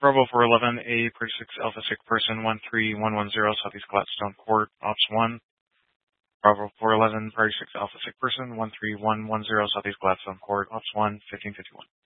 Bravo 411, A, Party 6 Alpha 6 person 13110, Southeast Gladstone Court, Ops 1. Bravo 411, Party 6 Alpha 6 person 13110, Southeast Gladstone Court, Ops 1, 1551.